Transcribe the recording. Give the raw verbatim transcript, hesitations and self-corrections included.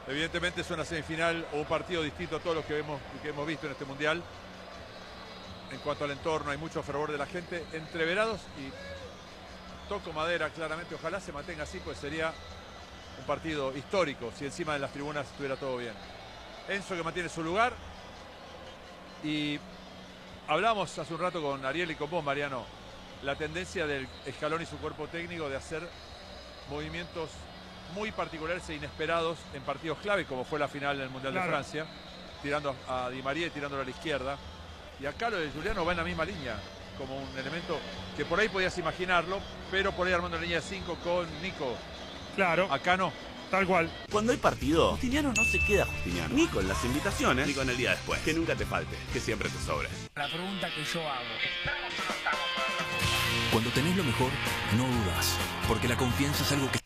Evidentemente es una semifinal o un partido distinto a todos los que hemos, que hemos visto en este Mundial. En cuanto al entorno, hay mucho fervor de la gente, entreverados, y toco madera claramente, ojalá se mantenga así, pues sería un partido histórico si encima de las tribunas estuviera todo bien. Enzo, que mantiene su lugar, y hablamos hace un rato con Ariel y con vos, Mariano, la tendencia del Scaloni y su cuerpo técnico de hacer movimientos muy particulares e inesperados en partidos clave, como fue la final del Mundial claro. de Francia, tirando a Di María y tirándolo a la izquierda. Y acá lo de Giuliano va en la misma línea, como un elemento que por ahí podías imaginarlo, pero por ahí armando la línea de cinco con Nico. Claro. Acá no. Tal cual. Cuando hay partido, Justiniano no se queda Justiniano. Ni con las invitaciones, ni con el día después. Que nunca te falte, que siempre te sobre. La pregunta que yo hago. Cuando tenés lo mejor, no dudas, porque la confianza es algo que